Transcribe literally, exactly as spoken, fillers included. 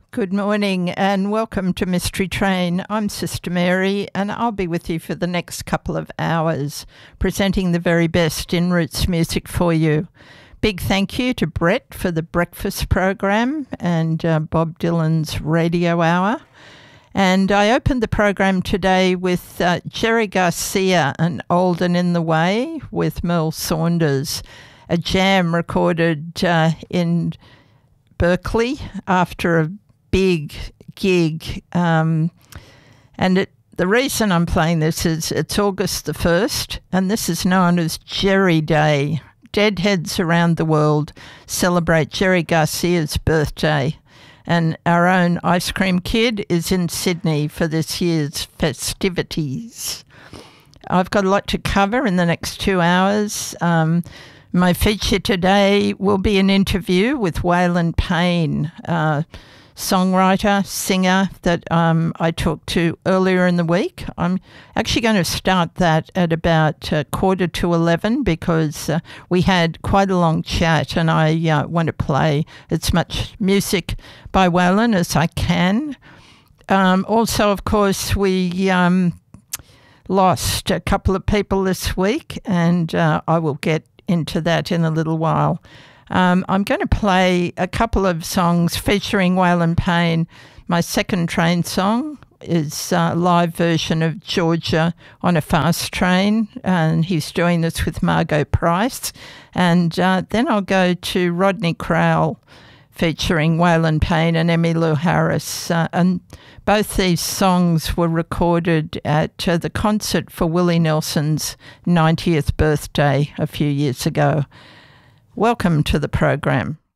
Good morning and welcome to Mystery Train. I'm Sister Mary and I'll be with you for the next couple of hours, presenting the very best in roots music for you. Big thank you to Brett for the breakfast program and uh, Bob Dylan's radio hour. And I opened the program today with uh, Jerry Garcia and Old and in the Way with Merle Saunders, a jam recorded uh, in Berkeley after a big gig. Um, and it, the reason I'm playing this is it's August the first, and this is known as Jerry Day. Deadheads around the world celebrate Jerry Garcia's birthday. And our own Ice Cream Kid is in Sydney for this year's festivities. I've got a lot to cover in the next two hours. Um, my feature today will be an interview with Waylon Payne, uh, songwriter, singer that um, I talked to earlier in the week. I'm actually going to start that at about uh, quarter to eleven because uh, we had quite a long chat and I uh, want to play as much music by Waylon as I can. Um, also, of course, we um, lost a couple of people this week and uh, I will get into that in a little while. Um, I'm going to play a couple of songs featuring Waylon Payne. My second train song is a live version of Georgia on a Fast Train, and he's doing this with Margot Price. And uh, then I'll go to Rodney Crowell featuring Waylon Payne and Emmylou Harris. Uh, and both these songs were recorded at uh, the concert for Willie Nelson's ninetieth birthday a few years ago. Welcome to the program.